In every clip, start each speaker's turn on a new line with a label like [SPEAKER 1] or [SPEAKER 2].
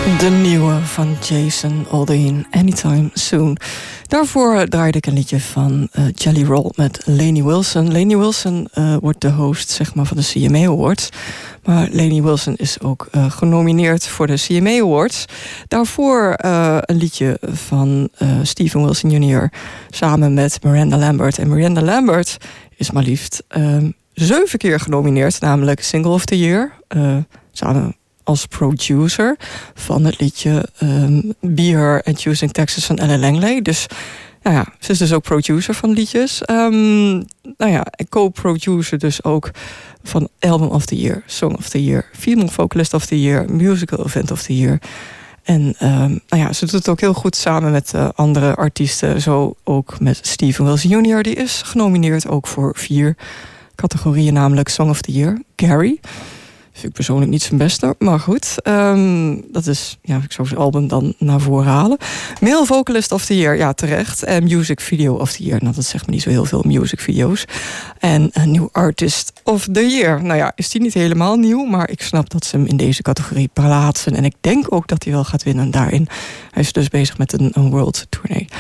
[SPEAKER 1] De nieuwe van Jason Aldean, Anytime Soon. Daarvoor draaide ik een liedje van Jelly Roll met Lainey Wilson. Lainey Wilson wordt de host, zeg maar, van de CMA Awards. Maar Lainey Wilson is ook genomineerd voor de CMA Awards. Daarvoor een liedje van Steven Wilson Jr. samen met Miranda Lambert. En Miranda Lambert is maar liefst 7 keer genomineerd, namelijk Single of the Year. Samen als producer van het liedje Be Her and Choosing Texas van Ella Langley. Dus nou ja, ze is dus ook producer van liedjes. En co-producer dus ook van Album of the Year, Song of the Year, Female Vocalist of the Year, Musical Event of the Year. En ze doet het ook heel goed samen met andere artiesten. Zo ook met Steven Wilson Jr. Die is genomineerd ook voor 4 categorieën, namelijk Song of the Year, Gary. Vind ik persoonlijk niet zijn beste, maar goed. Dat is, ja, ik zou zijn album dan naar voren halen. Male Vocalist of the Year, ja, terecht. En Music Video of the Year, nou, dat zegt me niet zo heel veel, music video's. En New Artist of the Year. Nou ja, is die niet helemaal nieuw, maar ik snap dat ze hem in deze categorie plaatsen. En ik denk ook dat hij wel gaat winnen daarin. Hij is dus bezig met een world tournee.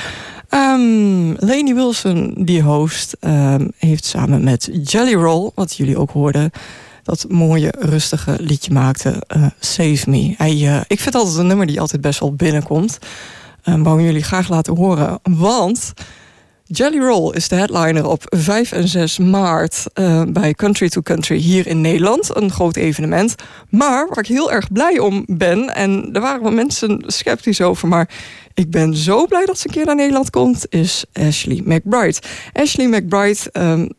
[SPEAKER 1] Lainey Wilson, die host, heeft samen met Jelly Roll, wat jullie ook hoorden, dat mooie, rustige liedje maakte, Save Me. Ik vind altijd een nummer die altijd best wel binnenkomt. Wou jullie graag laten horen. Want Jelly Roll is de headliner op 5 en 6 maart bij Country to Country hier in Nederland. Een groot evenement. Maar waar ik heel erg blij om ben, en er waren wel mensen sceptisch over, maar ik ben zo blij dat ze een keer naar Nederland komt, is Ashley McBryde. Ashley McBryde,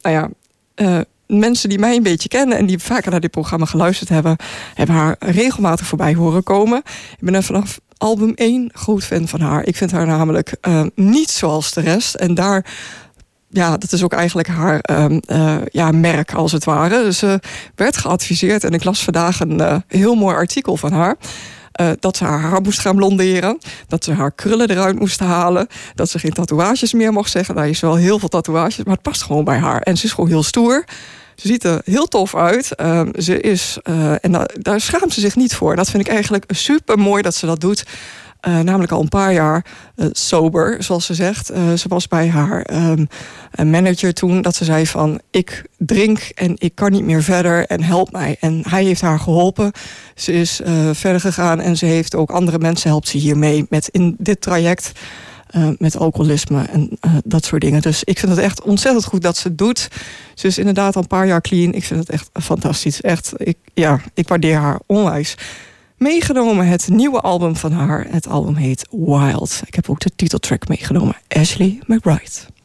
[SPEAKER 1] mensen die mij een beetje kennen en die vaker naar dit programma geluisterd hebben haar regelmatig voorbij horen komen. Ik ben er vanaf album 1 groot fan van haar. Ik vind haar namelijk niet zoals de rest. En daar, ja, dat is ook eigenlijk haar merk als het ware. Ze werd geadviseerd en ik las vandaag een heel mooi artikel van haar. Dat ze haar haar moest gaan blonderen. Dat ze haar krullen eruit moest halen. Dat ze geen tatoeages meer mocht zeggen. Daar is wel heel veel tatoeages, maar het past gewoon bij haar. En ze is gewoon heel stoer. Ze ziet er heel tof uit. Ze is, daar schaamt ze zich niet voor. Dat vind ik eigenlijk super mooi dat ze dat doet. Namelijk al een paar jaar sober, zoals ze zegt. Ze was bij haar manager toen dat ze zei van, ik drink en ik kan niet meer verder en help mij. En hij heeft haar geholpen. Ze is verder gegaan en ze heeft ook andere mensen, helpt ze hiermee met in dit traject. Met alcoholisme en dat soort dingen. Dus ik vind het echt ontzettend goed dat ze het doet. Ze is inderdaad al een paar jaar clean. Ik vind het echt fantastisch. Echt, ik waardeer haar onwijs. Meegenomen het nieuwe album van haar. Het album heet Wild. Ik heb ook de titeltrack meegenomen. Ashley McBryde.